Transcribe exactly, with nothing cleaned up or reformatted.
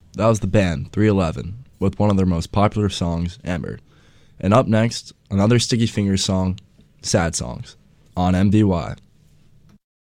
That was the band three eleven with one of their most popular songs, Amber. And up next, another Sticky Fingers song, Sad Songs, on M D Y.